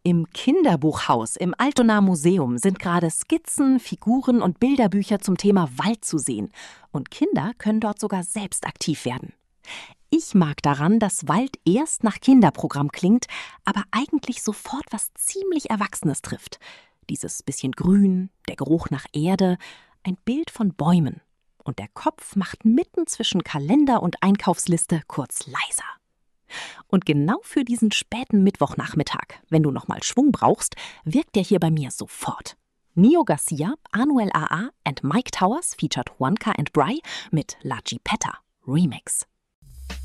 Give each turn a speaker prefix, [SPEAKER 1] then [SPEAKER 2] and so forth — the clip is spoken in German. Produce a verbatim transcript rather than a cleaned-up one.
[SPEAKER 1] Im Kinderbuchhaus im Altonaer Museum sind gerade Skizzen, Figuren und Bilderbücher zum Thema Wald zu sehen. Und Kinder können dort sogar selbst aktiv werden. Ich mag daran, dass Wald erst nach Kinderprogramm klingt, aber eigentlich sofort was ziemlich Erwachsenes trifft. Dieses bisschen Grün, der Geruch nach Erde, ein Bild von Bäumen. Und der Kopf macht mitten zwischen Kalender und Einkaufsliste kurz leiser. Und genau für diesen späten Mittwochnachmittag, wenn du nochmal Schwung brauchst, wirkt der hier bei mir sofort. Nio Garcia, Anuel A A and Mike Towers featured Juanca and Bry mit La Chipeta Remix.